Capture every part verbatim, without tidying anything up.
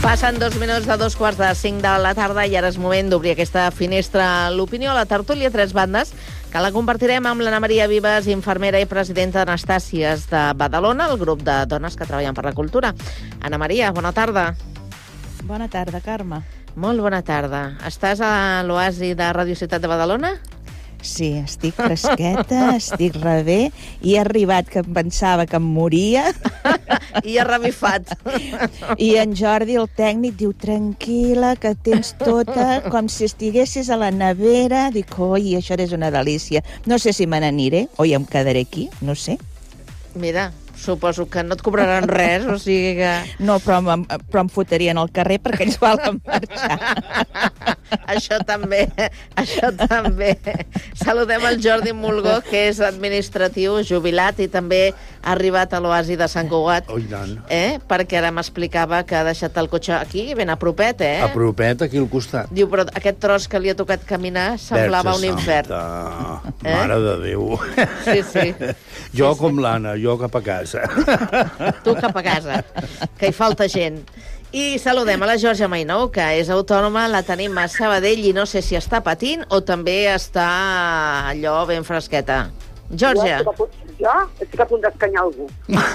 Passen dos minuts de dos quarts de cinc de la tarda i ara és moment d'obrir aquesta finestra a l'opinió, a la tertúlia Tres Bandes, que la compartirem amb l'Anna Maria Vives, infermera i presidenta d'Anastàcies de Badalona, el grup de dones que treballen per la cultura. Anna Maria, bona tarda. Bona tarda, Carme. Molt bona tarda. Estàs a l'oasi de Radio Ciutat de Badalona? Sí, estic fresqueta, estic rebé, i he arribat que em pensava que em moria. I ha revifat. I en Jordi, el tècnic, diu, tranquil·la, que tens tota, com si estiguessis a la nevera. Dic, oi, això és una delícia. No sé si me n'aniré o ja em quedaré aquí, no sé. Mira, suposo que no et cobraran res, o sigui que... No, però em, però em fotrien al carrer perquè ells volen marxar. Això també, això també. Saludem el Jordi Mulgó, que és administratiu, jubilat, i també ha arribat a l'oasi de Sant Cugat. Oh, i tant. Eh? Perquè ara m'explicava que ha deixat el cotxe aquí, ben a propet, eh? A propet, aquí al costat. Diu, però aquest tros que li ha tocat caminar semblava un infern. Eh? Mare de Déu. Sí, sí. Jo sí, com sí. l'Anna, jo cap a casa. Tu cap a casa, que hi falta gent. I saludem a la Georgia Mainou, que és autònoma, la tenim a Sabadell i no sé si està patint o també està allò ben fresqueta. Georgia. Jo estic a punt, jo estic a punt d'escanyar algú.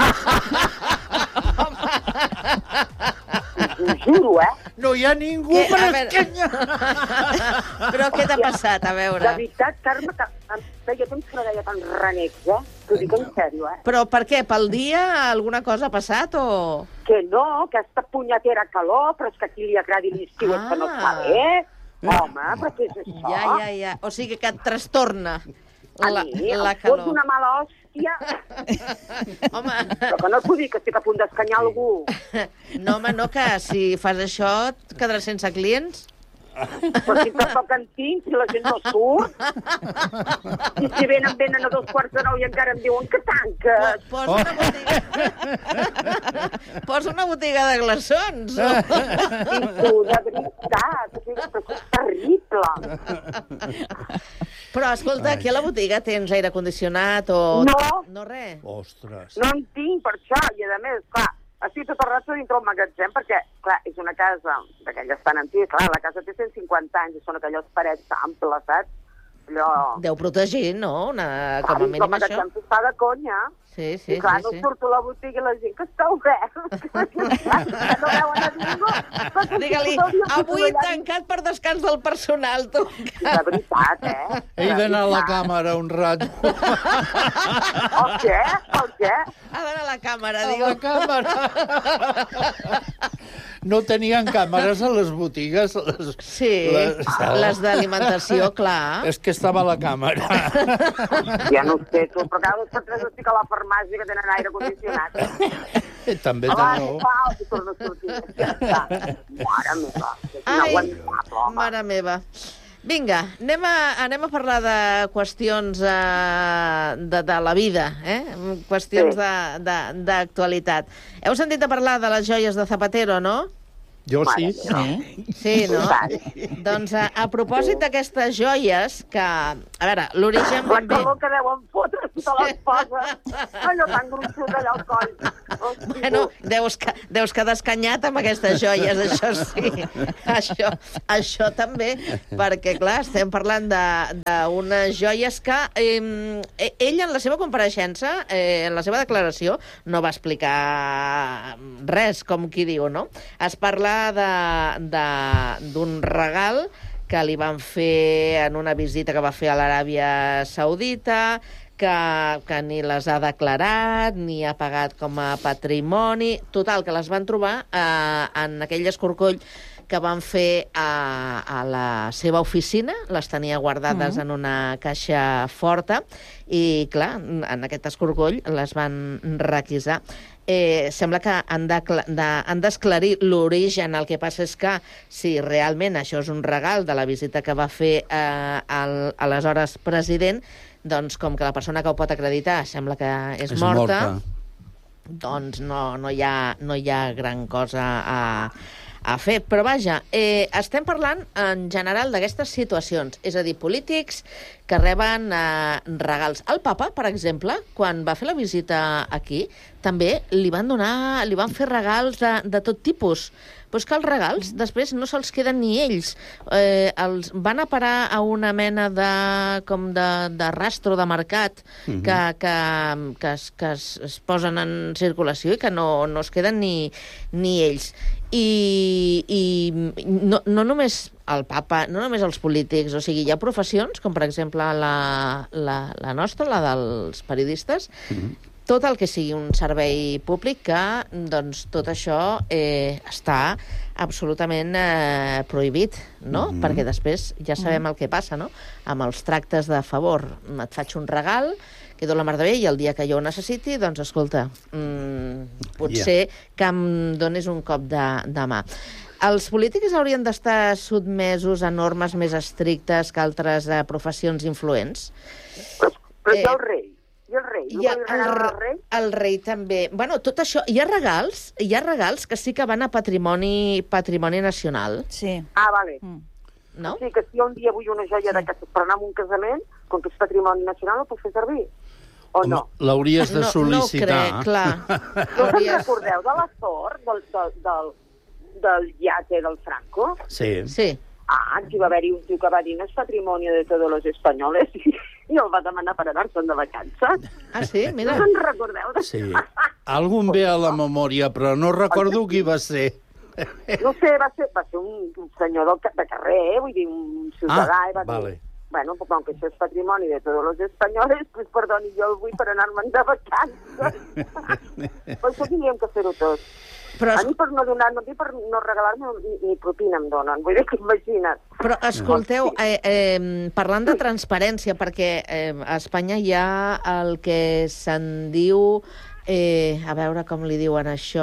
Ho juro, eh? No hi ha ningú Què? per A veure. escanyar. Però què t'ha passat? A De veure. veritat, Carme, que em feia temps que no deia tan renecs, eh? T'ho dic en sèrio, eh? Però per què? Pel dia alguna cosa ha passat o...? Que no, que aquesta punyetera calor, però és que a qui li agradi l'estiu és que no està Ah. bé. Home, però què és això? Ja, ja, ja. O sigui que et trastorna A la, mi, la em fots calor. una mala hòstia, Home, però que no et puc dir que estic a punt d'escanyar algú. no, home, no, que si fas això et quedaràs sense clients. Però si tampoc en tinc, si la gent no surt. I si venen, venen a dos quarts de nou i encara em diuen que tanques. Po- Posa una botiga... Posa una botiga de glaçons. I tu, de veritat, però és terrible. Però, escolta, aquí a la botiga tens aire condicionat o... No. No, res. Ostres. No en tinc per això, i a més, clar, estic tot el rato dintre el magatzem, perquè, clar, és una casa d'aquelles tan antigues, clar, la casa té cent cinquanta anys, i són aquelles parets amples, saps? Allò... Deu protegir, no? Una, com a Clar, mínim el això. magatzem s'està de conya. Sí, sí, I clar, sí, no sí. surto a la botiga i la gent que està obert. Que no veuen a ningú. Digue-li, avui tancat per descans del personal, tu. De veritat, eh? He d'anar a la veritat. càmera un rato. El què? El què? Ha d'anar a la càmera, A diu. la càmera. No tenien càmeres a les botigues. Les, Sí, les d'alimentació, clar. És que estava a la càmera. Ja no ho sé, tu, però cada dos per tres estic a la farmàcia que tenen aire condicionat. També Va, té raó. va, i torno a sortir. Ja està. Mare meva, és Ai, inaguantable, home. mare meva. Vinga, anem a, anem a parlar de qüestions eh, de, de la vida, eh? Qüestions Sí. de- de- d'actualitat. Heu sentit a parlar de les joies de Zapatero, no? Jo sí. Sí. Sí, no? Tant. Doncs a, a propòsit d'aquestes joies, que, a veure, l'origen La ben bé... calor que deuen fotre si te les posa. Allò tan gruixut allà al coll. Hosti, Bueno, deus, que, deus quedar escanyat amb aquestes joies, això sí. Això, això també, perquè, clar, estem parlant d'unes joies que eh, ell, en la seva compareixença, eh, en la seva declaració, no va explicar res, com qui diu, no? Es parla d'un regal que li van fer en una visita que va fer a l'Aràbia Saudita, que, que ni les ha declarat, ni ha pagat com a patrimoni. Total, que les van trobar eh, en aquell escorcoll que van fer a, a la seva oficina, les tenia guardades mm. en una caixa forta, i, clar, en aquest escorcoll les van requisar. Eh, sembla que han d'esclarir de, l'origen. El que passa és que si realment això és un regal de la visita que va fer eh, el, aleshores president, doncs com que la persona que ho pot acreditar sembla que és, És morta, morta. doncs no, no, hi ha, no hi ha gran cosa a, a fer. Però vaja, eh, estem parlant en general d'aquestes situacions, és a dir, polítics que reben eh, regals. El papa, per exemple, quan va fer la visita aquí, també li van donar, li van fer regals de, de tot tipus, Però és que els regals després no se'ls queden ni ells. Eh, els van a parar a una mena de, com de, de rastro de mercat Mhm. que, que, que, es, que es, es posen en circulació i que no, no es queden ni, ni ells. I, i no, no només el papa, no només els polítics, o sigui, hi ha professions, com per exemple la, la, la nostra, la dels periodistes, Mhm. tot el que sigui un servei públic que, doncs, tot això eh, està absolutament eh, prohibit, no? Mhm. Perquè després ja sabem el que passa, no? Amb els tractes de favor. Et faig un regal, quedo la mar de bé, i el dia que jo ho necessiti, doncs, escolta, mmm, potser yeah. que em donis un cop de, de mà. Els polítics haurien d'estar sotmesos a normes més estrictes que altres eh, professions influents? Però, però Eh, eh, el rei, i el rei, no Hi ha vull el, regalar re- al rei? el rei també. Bueno, tot això... Hi ha regals, hi ha regals que sí que van a patrimoni, patrimoni nacional, Sí. Ah, vale. Mm. no? O sigui que si jo un dia vull una joia d'aquestes per anar a un casament, com que és patrimoni nacional, ho puc fer servir? O Home, no? l'hauries de no, sol·licitar. No ho crec, clar. No us en Hauries- recordeu de la sort del, del, del, del iate del Franco? Sí. Sí. Ah, aquí va haver-hi un tio que va dir no és patrimoni de tots els espanyols i, i el va demanar per anar-se'n de vacances. Ah, sí? Mira. No us en recordeu? De... Sí. Algun ve a la memòria, però no recordo qui va ser. No sé, va ser, va ser un, un senyor del, ca- de carrer, eh? Vull dir, un ciutadà. Ah, i va dir, vale. bueno, pues, com que això és patrimoni de tots els espanyols, pues perdoni, jo el vull per anar-me'n de vacances. Per això tindríem que fer-ho tot. Però, A es- mi per no donar, no, per no regalar-me ni, ni propina em donen. Vull dir que imagina't. però escolteu, eh, eh, parlant de transparència, perquè eh, a Espanya hi ha el que se'n diu... Eh, a veure com li diuen això,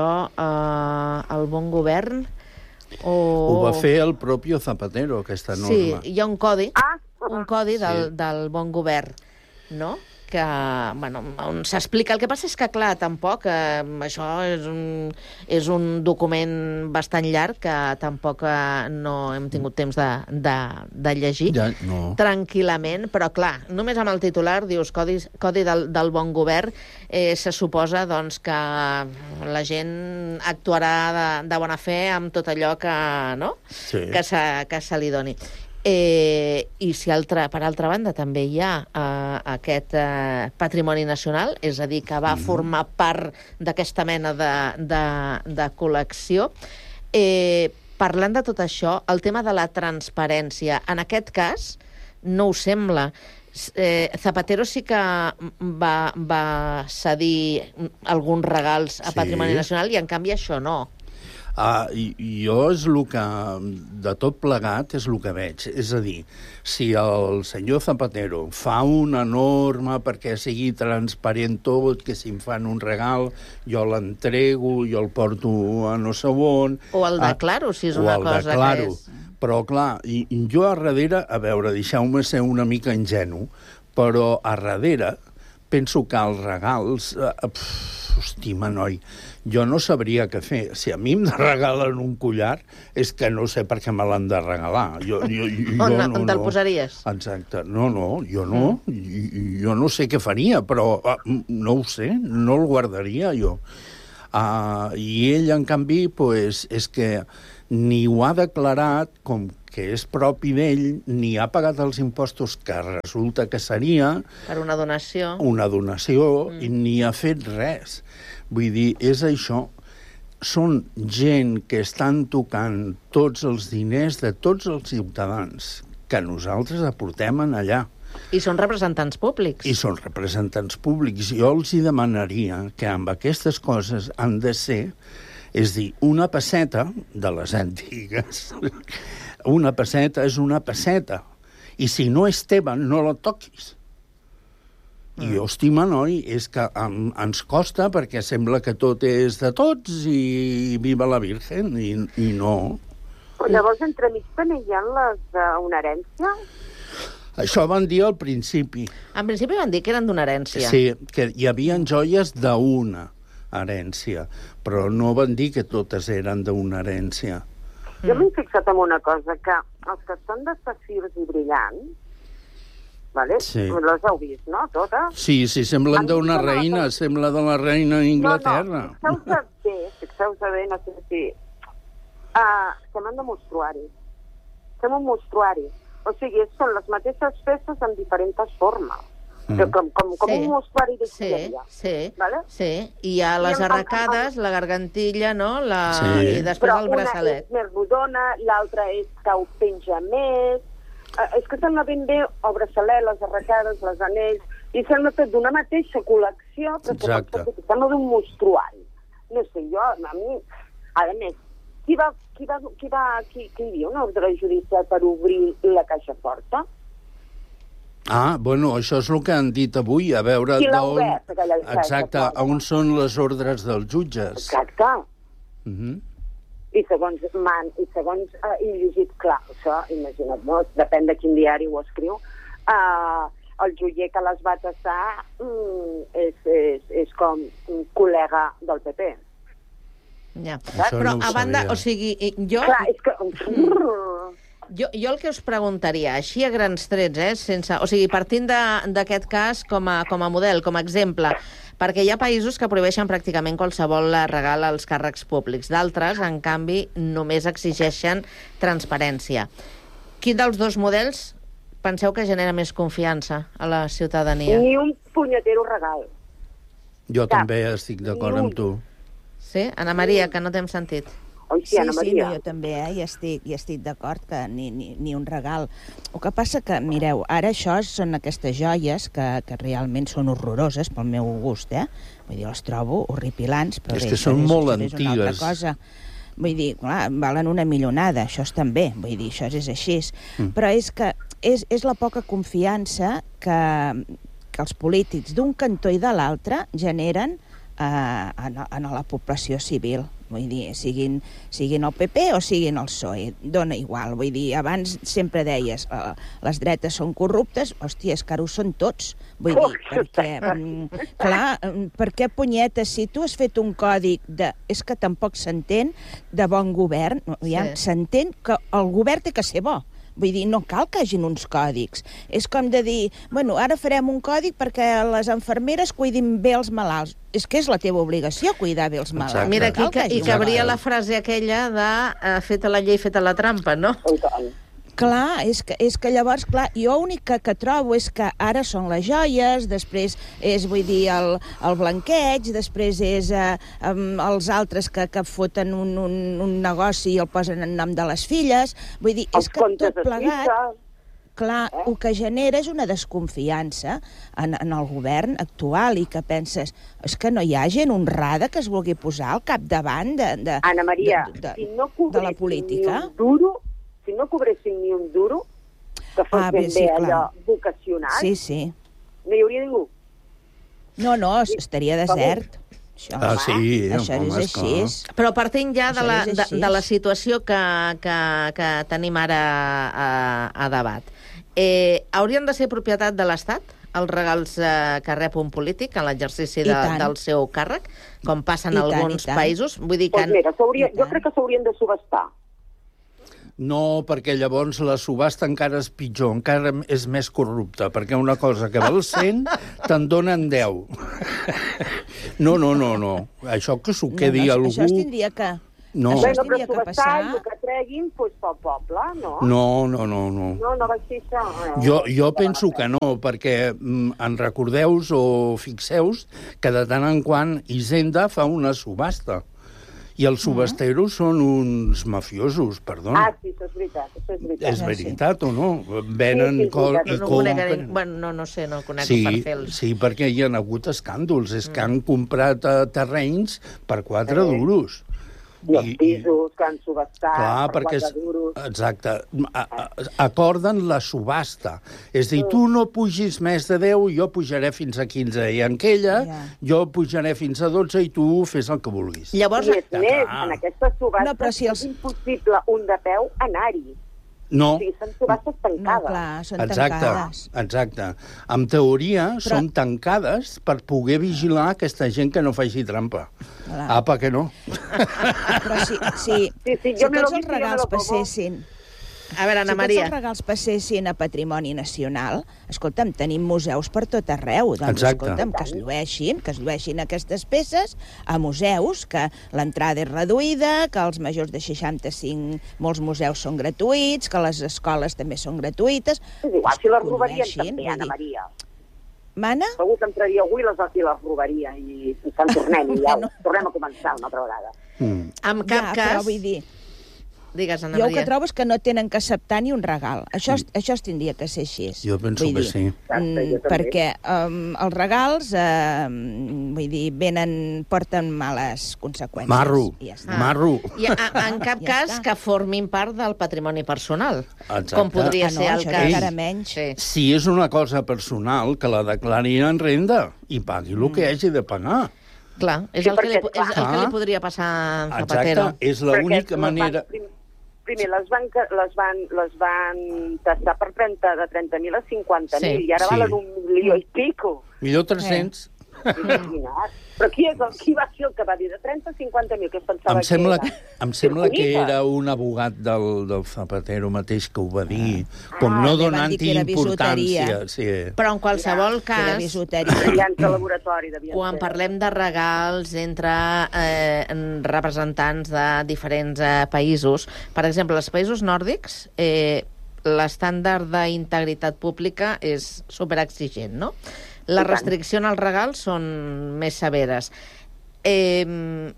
eh, el bon govern, o... Ho va fer el propio Zapatero, aquesta norma. Sí, hi ha un codi, Ah, un codi del, Sí. del bon govern, no? Que, bueno, on s'explica. El que passa és que, clar, tampoc, eh, això és un, és un document bastant llarg que tampoc eh, no hem tingut temps de, de, de llegir Ja, no. tranquil·lament, però, clar, només amb el titular dius Codi, codi del, del bon govern, eh, se suposa, doncs, que la gent actuarà de, de bona fe amb tot allò que, no? Sí. que, se, que se li doni. Eh, I si altra, per altra banda també hi ha eh, aquest eh, patrimoni nacional, és a dir, que va formar part d'aquesta mena de, de, de col·lecció. Eh, parlant de tot això, el tema de la transparència, en aquest cas, no ho sembla. Eh, Zapatero sí que va, va cedir alguns regals a Sí. Patrimoni Nacional i, en canvi, això no. Ah, i, i jo és el que, de tot plegat, és el que veig. És a dir, si el senyor Zapatero fa una norma perquè sigui transparent tot, que si em fan un regal, jo l'entrego, jo el porto a no sé on... O el declaro, si és o una el cosa declaro. que és... Però, clar, i, i jo a darrere, a veure, deixeu-me ser una mica ingenu, però a darrere penso que els regals... Eh, pff, hòstima, noi, jo no sabria què fer. Si a mi em regalen un collar, és que no sé per què me l'han de regalar. Jo, jo, jo, On, no, on te'l no. posaries? Exacte. No, no, jo no. Mm. Jo no sé què faria, però ah, no ho sé, no el guardaria jo. Uh, I ell, en canvi, pues, és que ni ho ha declarat com que és propi d'ell, ni ha pagat els impostos que resulta que seria Per una donació? una donació, mm. i ni ha fet res. Vull dir, és això. Són gent que estan tocant tots els diners de tots els ciutadans que nosaltres aportem en allà. I són representants públics. I són representants públics. Jo els hi demanaria que amb aquestes coses han de ser, és dir, una pesseta de les antigues. Una pesseta és una pesseta. I si no és teva, no la toquis. I, hòstima, noi, és que em, ens costa perquè sembla que tot és de tots i viva la Virgen, i, i no. Però llavors, entremig també hi ha les d'una herència? Això van dir al principi. En principi van dir que eren d'una herència. Sí, que hi havia joies d'una herència, però no van dir que totes eren d'una herència. Jo m'he fixat en una cosa, que els que són de safirs i brillants, vale? Sí. Les heu vist, no, totes? Sí, sí, semblen A mi d'una sembla reina, que- sembla de la reina d'Inglaterra. No, no, fixeu-se bé, fixeu-se bé, no sé si... Uh, estem en un mostruari. Estem en un mostruari. O sigui, són les mateixes festes en diferents formes. Mm. Com, com, com sí. un mostruari de xilleria. Sí, sí, vale? sí. I hi ha les arracades, la gargantilla, no? La... Sí. I després Però el braçalet. Però una és més rodona, l'altra és que ho penja més. Uh, és que sembla ben bé el braçalet, les arracades, les anells, i sembla tot d'una mateixa col·lecció, però que sembla d'un mostruari. No sé, jo, a mi... A més, qui va, qui va, qui va, qui, qui hi havia una ordre judicial per obrir la caixa forta? Ah, bueno, això és el que han dit avui, a veure... Qui l'ha obert, aquella caixa Exacte, forta? on són les ordres dels jutges? Exacte. Uh -huh. I segons man, i segons uh, he llegit, clar, això, imagina't, no? Depèn de quin diari ho escriu, uh, el joier que les va tassar mm, és, és, és com un col·lega del P P. Ja. Això Però no ho a banda, sabia. o sigui, jo... Clar, és que... Jo, jo el que us preguntaria, així a grans trets, eh, sense, o sigui, partint d'aquest cas com a, com a model, com a exemple, perquè hi ha països que prohibeixen pràcticament qualsevol regal als càrrecs públics. D'altres, en canvi, només exigeixen transparència. Quin dels dos models penseu que genera més confiança a la ciutadania? Ni un punyetero regal. Jo Cap. també estic d'acord amb tu. Sí? Anna Maria, que no t'hem sentit. Oi, sí, Sí, Anna sí, Maria? no, jo també, eh? I estic, i estic d'acord que ni, ni, ni un regal. El que passa que, mireu, ara això són aquestes joies que, que realment són horroroses pel meu gust, eh? Vull dir, les trobo horripilants, però És bé, que això són és, molt això és una altra antigues. cosa. Vull dir, clar, valen una millonada, això estan bé, vull dir, això és així. Mm. Però és que és, és la poca confiança que, que els polítics d'un cantó i de l'altre generen eh, en, en la població civil. Vull dir, siguin, siguin el P P o siguin el P S O E, dona igual. Vull dir, abans sempre deies eh, les dretes són corruptes, hòstia, és que ara ho són tots. Vull dir, perquè, mm, clar, per què punyetes, si tu has fet un còdic de... És que tampoc s'entén de bon govern, aviam, Sí. s'entén que el govern té que ser bo. Vull dir, no cal que hagin uns còdics. És com de dir, bueno, ara farem un còdic perquè les infermeres cuidin bé els malalts. És que és la teva obligació cuidar bé els malalts. Exacte. Mira, aquí No cal que, hagi i un cabria còdic. la frase aquella de uh, feta la llei, feta la trampa, no? I tant. Clar, és que, és que llavors, clar, jo l'únic que, que trobo és que ara són les joies, després és, vull dir, el, el blanqueig, després és eh, um, els altres que, que foten un, un, un negoci i el posen en nom de les filles. Vull dir, és Els que contes tot de plegat... Suïssa. Clar, Eh? el que genera és una desconfiança en, en el govern actual i que penses, és que no hi ha gent honrada que es vulgui posar al capdavant de, de, Anna Maria, de, de, si no de la cobressin política. ni un duro, si no cobressin ni un duro, que fos Ah, bé, ben sí, bé clar. allò vocacional, Sí, sí. no hi hauria ningú. No, no, estaria desert. Això, Ah, sí, això home, és així. esclar. Però partint ja de Això la, és de, així. de la situació que, que, que tenim ara a, a debat, eh, haurien de ser propietat de l'Estat els regals eh, que rep un polític en l'exercici I de, tant. del seu càrrec, com passa en I tant, alguns i tant. països? Vull dir que... Doncs mira, s'hauria- I jo tant. crec que s'haurien de subestar. No, perquè llavors la subhasta encara és pitjor, encara és més corrupta, perquè una cosa que val cent, te'n donen deu. No, no, no, no. Això que s'ho quedi no, no, algú... Això es tindria que... No. Això es Bueno, però tindria que subestar passar... el que treguin doncs, pel poble, no? No, no, no, no. No, no va ser això. No. Jo, jo penso que no, perquè mm, en recordeus o fixeus que de tant en quant Hisenda fa una subhasta. I els subasteros són uns mafiosos, perdona. Ah, sí, això és veritat, això és veritat. És sí. veritat o no? Venen Sí, sí, col veritat. i No, no, conec, compren... bueno, no, no sé, no el conec Sí, per fer els... sí, perquè hi ha hagut escàndols. És que han comprat eh, terrenys per quatre Eh. duros. I els pisos que han subestat Clar, per perquè... quatre duros. Exacte. A, a, acorden la subhasta. És a dir, tu no pugis més de deu, jo pujaré fins a quinze. I en aquella, Ja. jo pujaré fins a dotze i tu fes el que vulguis. Llavors, I és més, clar. en aquestes subhastes No, però si els- és impossible un de peu anar-hi. No, O sigui, són subhastes No, tancades. clar, són exacte, tancades. exacte. En teoria, Però- són tancades per poder vigilar aquesta gent que no faci trampa. Clar. Apa, que no. Però si, si, Sí, sí, si jo me lo tots els dic i jo me regals lo como. passessin... A veure, Ana si Maria... tots els regals passessin a patrimoni nacional, escolta'm, tenim museus per tot arreu. Doncs, Exacte. escolta'm, que es llueixin, que es llueixin aquestes peces a museus, que l'entrada és reduïda, que els majors de seixanta-cinc, molts museus són gratuïts, que les escoles també són gratuïtes. És igual, si les Que robarien llueixin, també, vull Ana dir. Maria. Mana? Segur que entraria avui les, i les robaria i se'n tornem, i ja, tornem a començar una altra vegada. Mm. En cap Ja, cas... però vull dir, Digues, Ana jo el Maria. que trobo és que no tenen que acceptar ni un regal. Això, es- això es tindria que ser així. Jo penso Vull que dir, sí. Exacte, mm, jo també. perquè um, els regals, eh, vull dir, venen, porten males conseqüències. Marro, I ja està. marro. I a, en cap Ja cas està. que formin part del patrimoni personal, Exacte. com podria Ah, no, ser el això cas. encara menys. Sí. Si és una cosa personal, que la declari en renda i pagui el que hagi de pagar. Clar, és Sí, el que, li, perquè, és el que clar. li podria passar a Exacte, Zapatero. és Perquè l'única les manera... Van, prim, primer, les van, ca- les van, les van tastar per trenta, de trenta mil a cinquanta mil, Sí. i ara Sí. valen un milió i pico. Millor tres-cents. Imagina't. Però qui, és el, qui va ser el que va dir de trenta a cinquanta mil? Que es pensava Em sembla, que que, era? em sembla que Circonita. era un abogat del, del Zapatero mateix que ho va dir, com Ah, no li van donant-hi dir que era importància. bisuteria. Sí. Però en qualsevol Que era cas, bisuteria. Brillants de laboratori, devien quan ser. parlem de regals entre eh, en representants de diferents eh, països, per exemple, els països nòrdics, eh, l'estàndard d'integritat pública és superexigent, no? La I tant. restricció als regals són més severes. Eh,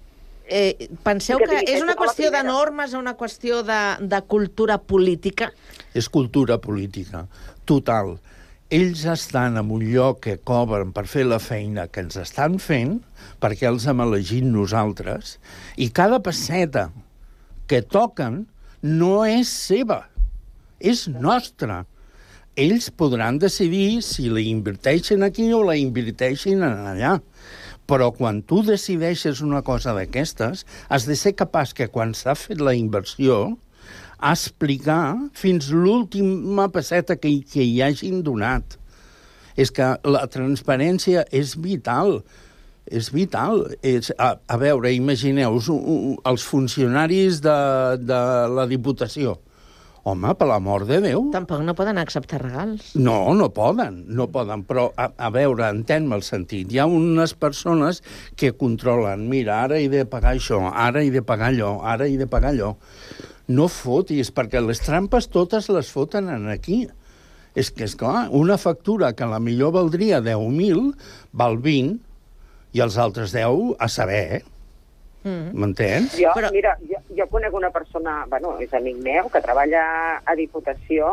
eh, penseu I que que digui, és és una com la qüestió de primera. normes o una qüestió de, de cultura política? És cultura política, total. Ells estan en un lloc que cobren per fer la feina que ens estan fent, perquè els hem elegit nosaltres, i cada pesseta que toquen no és seva, és nostra. Ells podran decidir si la inverteixen aquí o la inverteixen allà. Però quan tu decideixes una cosa d'aquestes, has de ser capaç que quan s'ha fet la inversió a explicar fins l'última pesseta que, que hi hagin donat. És que la transparència és vital. És vital. És, a, a veure, imagineu-vos els funcionaris de, de la Diputació. Home, per l'amor de Déu. Tampoc no poden acceptar regals. No, no poden, no poden. Però, a, a veure, entén-me el sentit. Hi ha unes persones que controlen. Mira, ara he de pagar això, ara he de pagar allò, ara he de pagar allò. No fotis, perquè les trampes totes les foten en aquí. És que, esclar, una factura que a la millor valdria deu mil, val vint, i els altres deu a saber, eh? M'entens? Jo, Però- Però... mira, jo, jo conec una persona, bueno, és amic meu, que treballa a Diputació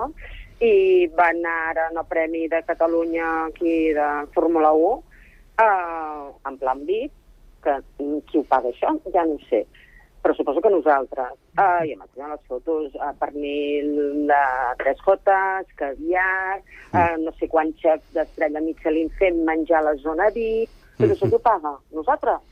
i va anar ara en el Premi de Catalunya aquí de Fórmula un eh, en plan V I P, que qui ho paga això? Ja no ho sé. Però suposo que nosaltres. Eh, I em ensenyen les fotos, eh, pernil de tres gotes, caviar, eh, no sé quants xefs d'estrella Michelin fent menjar a la zona V I P. Tot això qui ho paga? Nosaltres?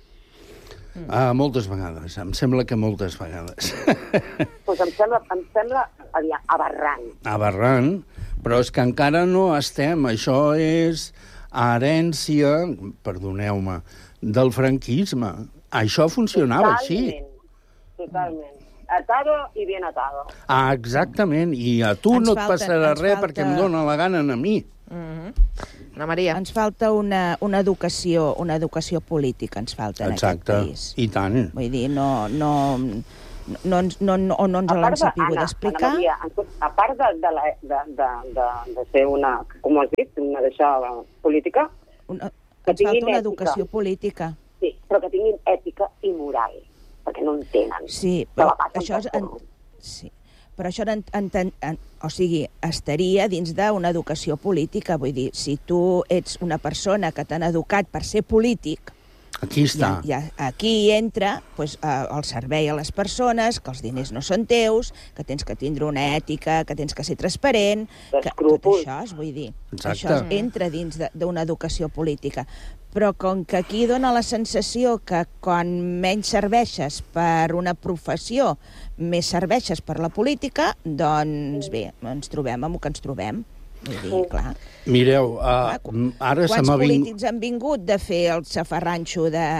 Ah, moltes vegades. Em sembla que moltes vegades. Pues em sembla, em sembla aviam, aberrant. Aberrant, però és que encara no estem. Això és herència, perdoneu-me, del franquisme. Això funcionava així. Totalment, totalment. Atado i bien atado. Ah, exactament. I a tu Ens no et falta- passarà ens res falta- perquè em dóna la gana a mi. Mm-hmm. Ana Maria. Ens falta una, una, educació, una educació política, ens falta en Exacte. aquest país. I tant. Vull dir, no, no, no, ens- no, no, o no ens A l'han part de, sabut Anna, explicar. Anna Maria, a part de, de, la, de, de, de, de ser una, com has dit, una d'això política, Una, que ens falta tinguin una ètica. educació política. sí, però que tinguin ètica i moral, perquè no en tenen. Sí, Se però la passen això és... pel En, forro. sí, però això en, en, en, en, o sigui, estaria dins d'una educació política. Vull dir, si tu ets una persona que t'han educat per ser polític, Aquí està. ja, ja, aquí entra pues, eh, el servei a les persones, que els diners no són teus, que tens que tindre una ètica, que tens que ser transparent, que tot D'escrúpols. això, és, vull dir, Exacte. això entra dins de- d'una educació política. Però com que aquí dona la sensació que quan menys serveixes per una professió, més serveixes per la política, doncs bé, ens trobem amb el que ens trobem. Vull dir, clar. Mireu, uh, Clar, ara se Quants m'ha vingut... polítics han vingut de fer el safarranxo de,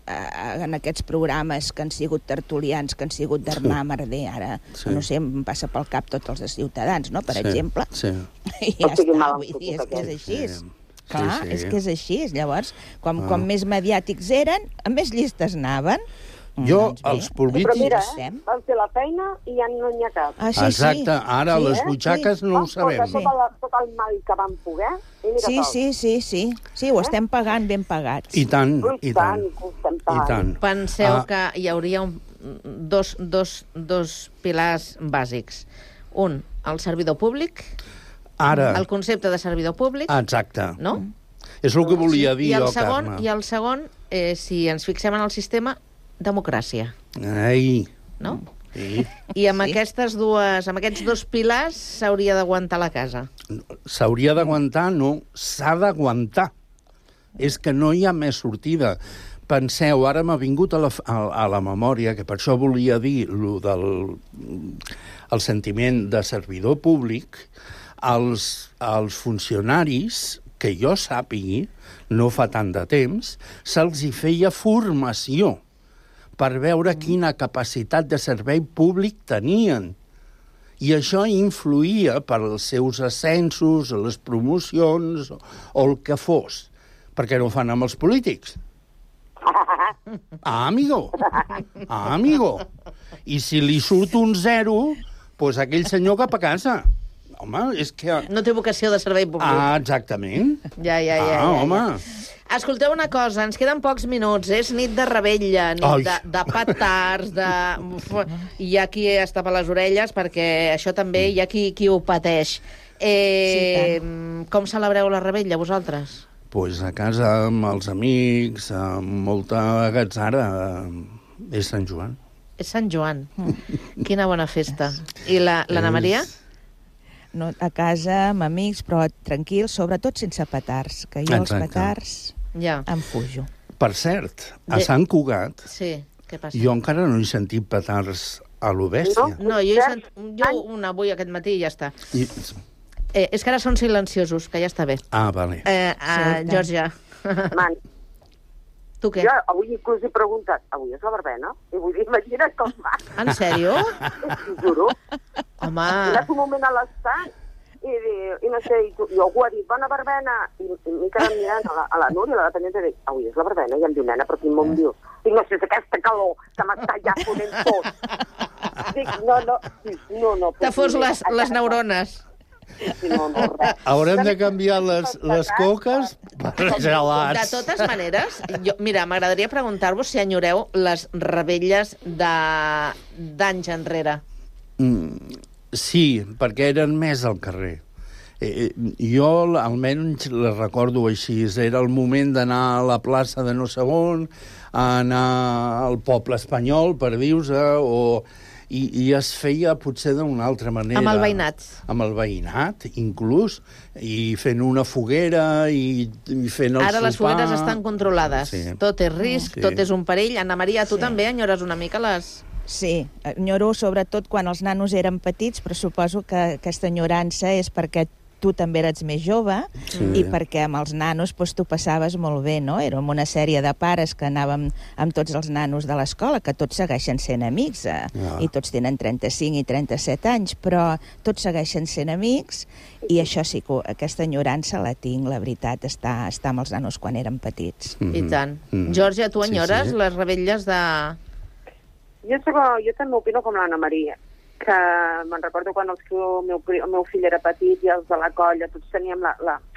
en aquests programes que han sigut tertulians, que han sigut d'Armar Merder, ara, sí. no sé, em passa pel cap tots els de Ciutadans, no?, per sí. exemple. Sí. I ja està, vull dir, és que és així. Sí. Clar, sí, sí. és que és així. Llavors, com, ah. com més mediàtics eren, amb més llistes anaven. Jo, doncs els polítics... Però mira, eh? Van fer la feina i ja no n'hi ha cap. Ah, sí, Exacte, ara sí, les eh? butxaques sí. no ho sabem. Tot, la, tot el mal que van poder, i mira sí, tot. sí, sí, sí. Sí, ho estem pagant ben pagats. I tant, I i tant. tant, I tant. Penseu ah. que hi hauria un, dos, dos, dos pilars bàsics. Un, el servidor públic, Ara. el concepte de servidor públic, Exacte. no? És el que volia dir I el jo, segon, Carme. I el segon, eh, si ens fixem en el sistema, democràcia. Ai. No? Sí. I amb, Sí. aquestes dues, amb aquests dos pilars s'hauria d'aguantar la casa. S'hauria d'aguantar, no, s'ha d'aguantar. És que no hi ha més sortida. Penseu, ara m'ha vingut a la, a, a la memòria, que per això volia dir lo del el sentiment de servidor públic, els, els funcionaris, que jo sàpigui, no fa tant de temps, se'ls hi feia formació per veure quina capacitat de servei públic tenien. I això influïa per als seus ascensos, les promocions, o el que fos. Perquè no ho fan amb els polítics. Ah, amigo. Ah, amigo. I si li surt un zero, doncs aquell senyor cap a casa. Home, és que... No té vocació de servei públic. Ah, exactament. Ja, ja, ja. Ah, ja, home. Ja. Escolteu una cosa, ens queden pocs minuts. És nit de revetlla, nit Ai. de, de petards, de... Uf, hi ha qui es tapa les orelles, perquè això també hi ha qui, qui ho pateix. Eh, sí, com celebreu la revetlla, vosaltres? Pues a casa, amb els amics, amb molta agatzara. És Sant Joan. És Sant Joan. Quina bona festa. I la, l'Anna Maria? No, a casa, amb amics, però tranquil, sobretot sense petards, que jo Exacte. els petards Ja. em fujo. Per cert, a De- Sant Cugat, Sí, què passa? jo encara no he sentit petards a lo bèstia. No, jo, he sent... jo un avui aquest matí i ja està. I... Eh, és que ara són silenciosos, que ja està bé. Ah, vale. Eh, uh, Georgia, Man, tu què? jo avui inclús he preguntat, avui és la verbena? I vull dir, imagina't com va. En sèrio? T'ho juro. Home, He anat un moment a l'estat i, di- i no sé, i, tu, i algú ha dit, bona verbena, i, i m'he quedat mirant a la, a la Núria, la dependenta, i dic, avui és la verbena, i em diu, nena, però quin món dius? Dic, no sé, és aquesta calor que m'està ja fonent tot. Dic, no, no, no, no. t'ha fos les, les neurones. No, no, res. Haurem de canviar les, les coques per De gelats. totes maneres, jo, mira, m'agradaria preguntar-vos si enyoreu les rebelles de- d'anys enrere. Mm, sí, perquè eren més al carrer. Eh, jo, almenys, les recordo així. Era el moment d'anar a la plaça de no sé on, anar al poble espanyol, per dir-se, o... I, I es feia potser d'una altra manera. Amb el veïnat. Amb el veïnat, inclús, i fent una foguera, i, i fent el Ara sopar. les fogueres estan controlades. Sí. Tot és risc, Sí. tot és un perill. Anna Maria, tu Sí. també enyores una mica les... Sí, enyoro sobretot quan els nanos eren petits, però suposo que aquesta enyorança és perquè tu també eres més jove Sí. i perquè amb els nanos doncs, tu passaves molt bé, no? Érem una sèrie de pares que anàvem amb tots els nanos de l'escola, que tots segueixen sent amics, eh? Ja. I tots tenen trenta-cinc i trenta-set anys, però tots segueixen sent amics, i això sí que aquesta enyorança la tinc, la veritat, està, està amb els nanos quan eren petits. Mhm. I tant. Mhm. Georgia, tu Sí, enyores sí. les rebelles de... Jo, sé, jo també opino com l'Anna Maria, que me'n recordo quan el meu, el meu fill era petit i els de la colla, tots teníem la, la,